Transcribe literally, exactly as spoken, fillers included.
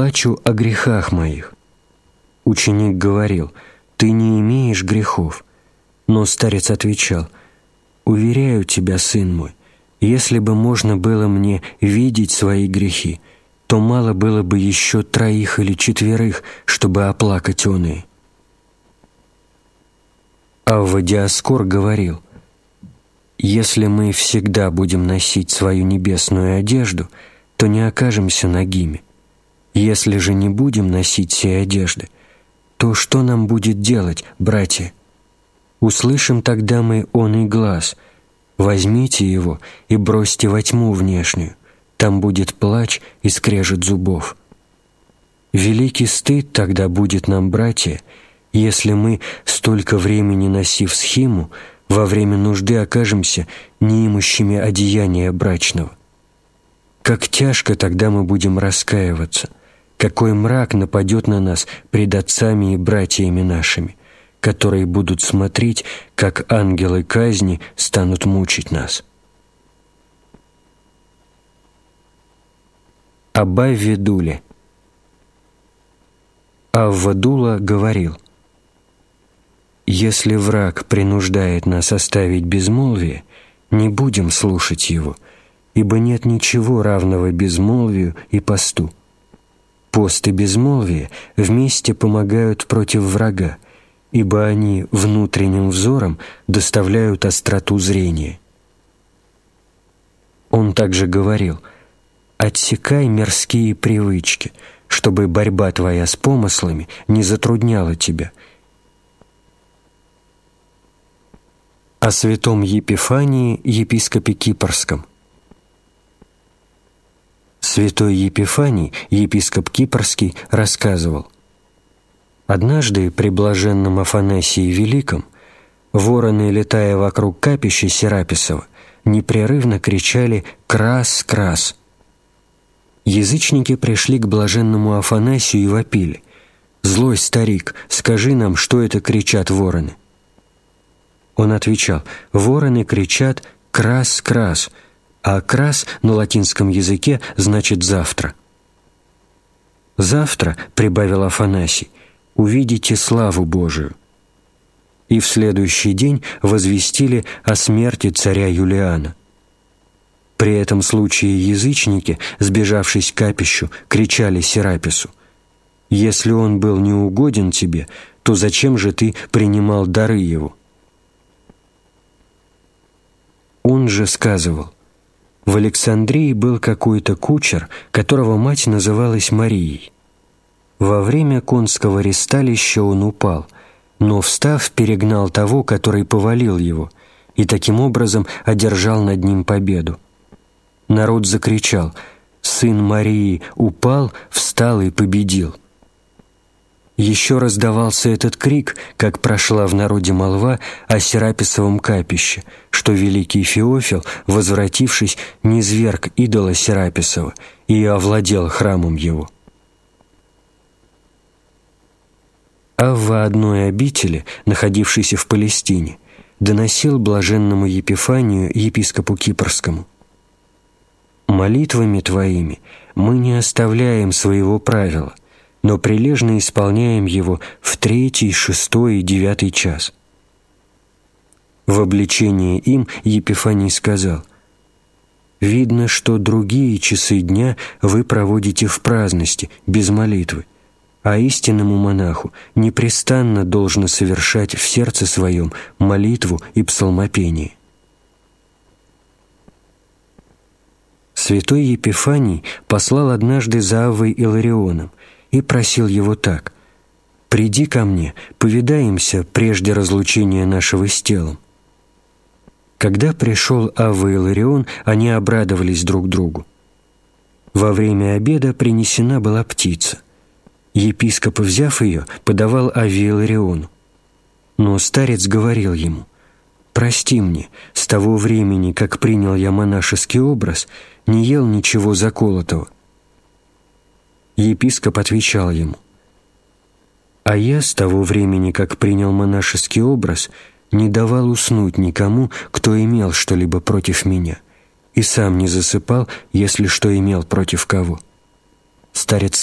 плачу о грехах моих». Ученик говорил: «Ты не имеешь грехов». Но старец отвечал: «Уверяю тебя, сын мой, если бы можно было мне видеть свои грехи, то мало было бы еще троих или четверых, чтобы оплакать оные». Авва Диоскор говорил: «Если мы всегда будем носить свою небесную одежду, то не окажемся нагими. Если же не будем носить сей одежды, то что нам будет делать, братья? Услышим тогда мы оный глас: возьмите его и бросьте во тьму внешнюю, там будет плач и скрежет зубов. Великий стыд тогда будет нам, братья, если мы, столько времени носив схиму, во время нужды окажемся неимущими одеяния брачного. Как тяжко тогда мы будем раскаиваться, какой мрак нападет на нас пред отцами и братьями нашими, которые будут смотреть, как ангелы казни станут мучить нас». Об Авве Дуле. Авва Дула говорил: «Если враг принуждает нас оставить безмолвие, не будем слушать его, ибо нет ничего равного безмолвию и посту. Пост и безмолвие вместе помогают против врага, ибо они внутренним взором доставляют остроту зрения». Он также говорил: «Отсекай мирские привычки, чтобы борьба твоя с помыслами не затрудняла тебя». О святом Епифании, епископе Кипрском. Святой Епифаний, епископ Кипрский, рассказывал: «Однажды при блаженном Афанасии Великом вороны, летая вокруг капища Сераписова, непрерывно кричали «Крас! Крас!». Язычники пришли к блаженному Афанасию и вопили: «Злой старик, скажи нам, что это кричат вороны?» Он отвечал: «Вороны кричат «крас, крас», а «крас» на латинском языке значит «завтра». «Завтра», — прибавил Афанасий, — «увидите славу Божию». И в следующий день возвестили о смерти царя Юлиана. При этом случае язычники, сбежавшись к капищу, кричали Серапису: «Если он был неугоден тебе, то зачем же ты принимал дары его?» Он же сказывал: «В Александрии был какой-то кучер, которого мать называлась Марией. Во время конского ресталища он упал, но, встав, перегнал того, который повалил его, и таким образом одержал над ним победу. Народ закричал: «Сын Марии упал, встал и победил». Еще раздавался этот крик, как прошла в народе молва о Сераписовом капище, что великий Феофил, возвратившись, низверг идола Сераписова и овладел храмом его. Авва одной обители, находившейся в Палестине, доносил блаженному Епифанию, епископу Кипрскому: «Молитвами твоими мы не оставляем своего правила, но прилежно исполняем его в третий, шестой и девятый час». В обличение им Епифаний сказал: «Видно, что другие часы дня вы проводите в праздности, без молитвы, а истинному монаху непрестанно должно совершать в сердце своем молитву и псалмопение». Святой Епифаний послал однажды за Аввой Иларионом и просил его так: «Приди ко мне, повидаемся прежде разлучения нашего с телом». Когда пришел Авва Иларион, они обрадовались друг другу. Во время обеда принесена была птица. Епископ, взяв ее, подавал Авве Илариону. Но старец говорил ему: «Прости мне, с того времени, как принял я монашеский образ, не ел ничего заколотого». Епископ отвечал ему: «А я с того времени, как принял монашеский образ, не давал уснуть никому, кто имел что-либо против меня, и сам не засыпал, если что имел против кого». Старец